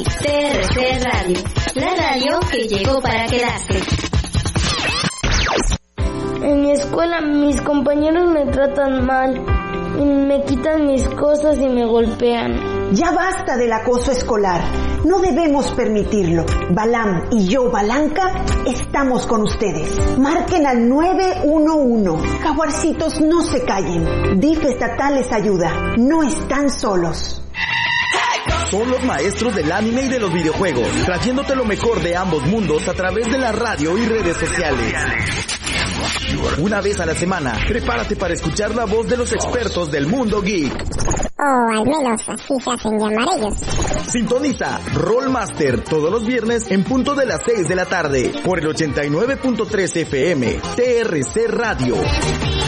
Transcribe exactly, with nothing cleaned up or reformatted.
T R C Radio, la radio que llegó para quedarse. En mi escuela mis compañeros me tratan mal, y me quitan mis cosas y me golpean. Ya basta del acoso escolar, no debemos permitirlo. Balam y yo, Balanca, estamos con ustedes. Marquen al nueve uno uno. Jaguarcitos, no se callen. D I F estatal les ayuda, no están solos. Son los maestros del anime y de los videojuegos, trayéndote lo mejor de ambos mundos a través de la radio y redes sociales. Una vez a la semana, prepárate para escuchar la voz de los expertos del mundo geek. O al menos así se hacen llamar ellos. Sintoniza Rollmaster todos los viernes en punto de las seis de la tarde por el ochenta y nueve punto tres F M, T R C Radio.